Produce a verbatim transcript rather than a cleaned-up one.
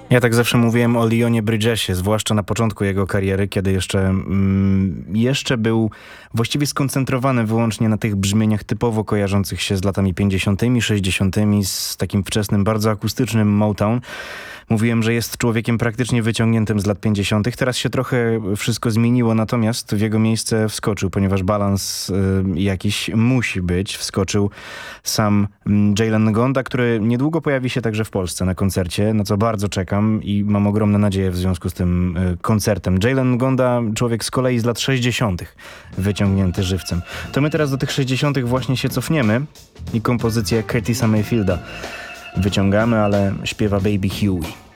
Ja tak zawsze mówiłem o Leonie Bridgesie, zwłaszcza na początku jego kariery, kiedy jeszcze, mm, jeszcze był właściwie skoncentrowany wyłącznie na tych brzmieniach typowo kojarzących się z latami pięćdziesiątymi, sześćdziesiątymi, z takim wczesnym, bardzo akustycznym Motown. Mówiłem, że jest człowiekiem praktycznie wyciągniętym z lat pięćdziesiątych. Teraz się trochę wszystko zmieniło, natomiast w jego miejsce wskoczył, ponieważ balans y, jakiś musi być, wskoczył sam Jalen Ngonda, który niedługo pojawi się także w Polsce na koncercie, na co bardzo czekam i mam ogromne nadzieje w związku z tym y, koncertem. Jalen Ngonda, człowiek z kolei z lat sześćdziesiątych, wyciągnięty żywcem. To my teraz do tych sześćdziesiątych właśnie się cofniemy i kompozycję Curtisa Mayfielda wyciągamy, ale śpiewa Baby Huey.